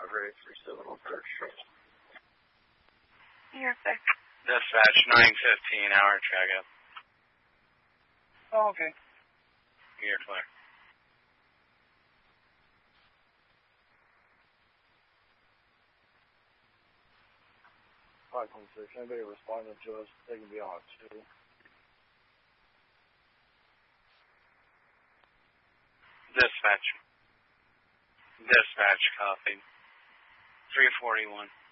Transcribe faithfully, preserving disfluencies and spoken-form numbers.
five eight three seven on third Street. You're sick. Dispatch nine fifteen, hour check up. Oh, okay. You're clear. five twenty-six, anybody responding to us, they can be on two. Dispatch. Dispatch, copy. three forty-one.